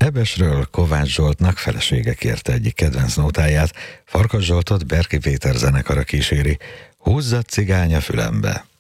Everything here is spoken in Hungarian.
Hebesről Kovács Zsoltnak felesége kérte egyik kedvenc nótáját, Farkas Zsoltot Berki Péter zenekara kíséri. Húzzad cigány a fülembe.